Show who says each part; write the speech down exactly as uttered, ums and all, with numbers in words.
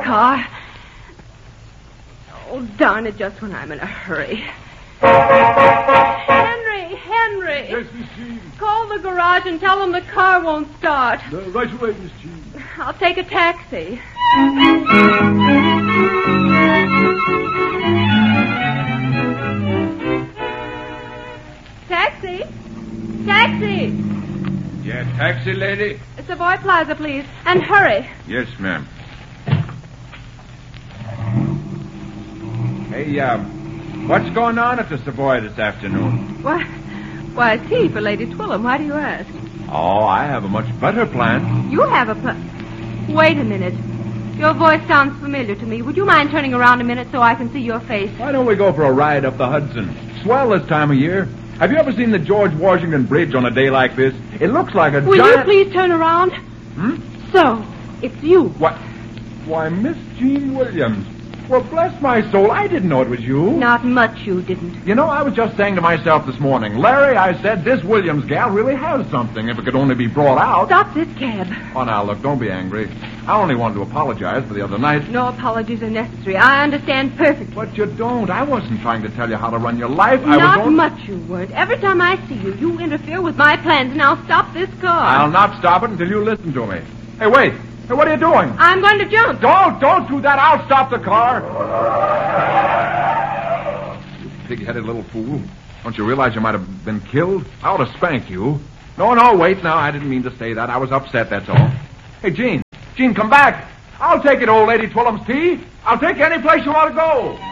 Speaker 1: car. Oh, darn it, just when I'm in a hurry. Henry, Henry.
Speaker 2: Yes, Miss Jean.
Speaker 1: Call the garage and tell them the car won't start.
Speaker 2: Uh, right away, Miss Jean.
Speaker 1: I'll take a taxi. Taxi? Taxi!
Speaker 3: Yeah, taxi, lady?
Speaker 1: Savoy Plaza, please. And hurry.
Speaker 3: Yes, ma'am. Hey, uh, what's going on at the Savoy this afternoon?
Speaker 1: Why, why, tea for Lady Twillum. Why do you ask?
Speaker 3: Oh, I have a much better plan.
Speaker 1: You have a plan. Wait a minute. Your voice sounds familiar to me. Would you mind turning around a minute so I can see your face?
Speaker 3: Why don't we go for a ride up the Hudson? Swell this time of year. Have you ever seen the George Washington Bridge on a day like this? It looks like a
Speaker 1: Will
Speaker 3: giant...
Speaker 1: you please turn around?
Speaker 3: Hmm?
Speaker 1: So, it's you.
Speaker 3: What? Why, Miss Jean Williams. Well, bless my soul, I didn't know it was you.
Speaker 1: Not much you didn't.
Speaker 3: You know, I was just saying to myself this morning, Larry, I said, this Williams gal really has something if it could only be brought out.
Speaker 1: Stop this cab.
Speaker 3: Oh, now, look, don't be angry. I only wanted to apologize for the other night.
Speaker 1: No apologies are necessary. I understand perfectly.
Speaker 3: But you don't. I wasn't trying to tell you how to run your life. I
Speaker 1: Not
Speaker 3: was only...
Speaker 1: much you weren't. Every time I see you, you interfere with my plans, and I'll stop this car.
Speaker 3: I'll not stop it until you listen to me. Hey, wait. Hey, what are you doing?
Speaker 1: I'm going to jump.
Speaker 3: Don't, don't do that. I'll stop the car. You pig-headed little fool. Don't you realize you might have been killed? I ought to spank you. No, no, wait now. I didn't mean to say that. I was upset, that's all. Hey, Jean. Jean, come back. I'll take it, old Lady Twillum's tea. I'll take you any place you want to go.